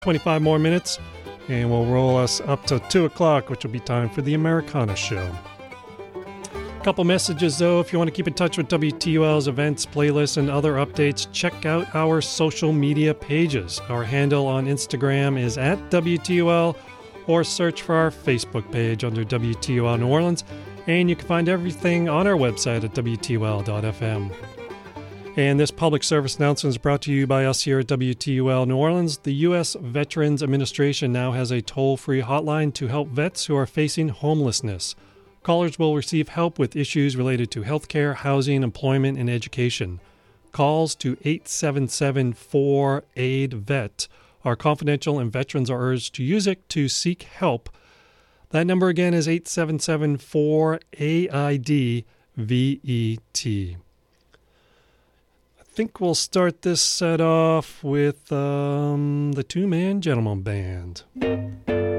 25 more minutes, and we'll roll us up to 2 o'clock, which will be time for the Americana Show. Couple messages, though. If you want to keep in touch with WTUL's events, playlists, and other updates, check out our social media pages. Our handle on Instagram is at WTUL, or search for our Facebook page under WTUL New Orleans, and you can find everything on our website at WTUL.FM. And this public service announcement is brought to you by us here at WTUL New Orleans. The U.S. Veterans Administration now has a toll-free hotline to help vets who are facing homelessness. Callers will receive help with issues related to health care, housing, employment, and education. Calls to 877-4-AID-VET are confidential, and veterans are urged to use it to seek help. That number again is 877-4-AID-VET. I think we'll start this set off with the Two-Man Gentleman Band.